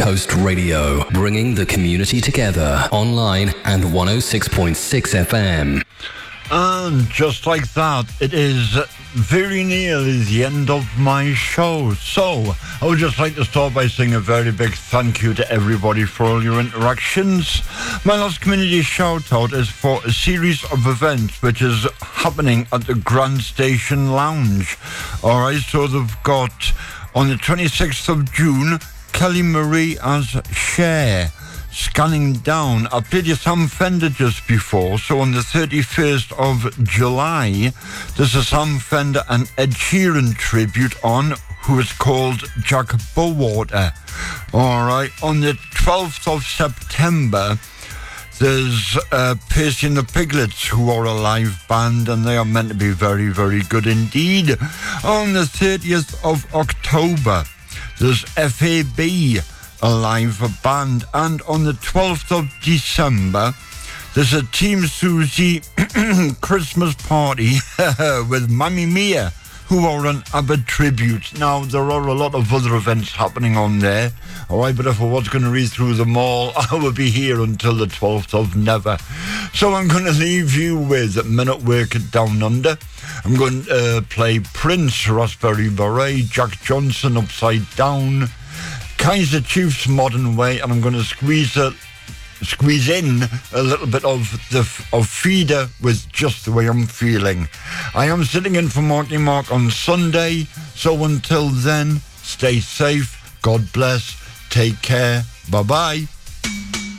Coast Radio, bringing the community together online and 106.6 FM. And just like that, it is very nearly the end of my show. So, I would just like to start by saying a very big thank you to everybody for all your interactions. My last community shout-out is for a series of events which is happening at the Grand Station Lounge. Alright, so they've got, on the 26th of June, Kelly Marie as Cher. Scanning down, I played you Sam Fender just before, so on the 31st of July, there's a Sam Fender and Ed Sheeran tribute on, who is called Jack Bowater. Alright, on the 12th of September, there's Percy and the Piglets, who are a live band, and they are meant to be very, very good indeed. On the 30th of October, there's FAB, a live band, and on the 12th of December there's a Team Susie Christmas party with Mamma Mia, who are an ABBA tribute. Now there are a lot of other events happening on there, alright, but if I was going to read through them all, I would be here until the 12th of never. So I'm going to leave you with Men at Work at Down Under. I'm going to play Prince, Raspberry Beret, Jack Johnson, Upside Down, Kaiser Chiefs, Modern Way, and I'm going to squeeze in a little bit of Feeder with Just the Way I'm Feeling. I am sitting in for Marky Mark on Sunday, so until then, stay safe, God bless, take care, bye-bye.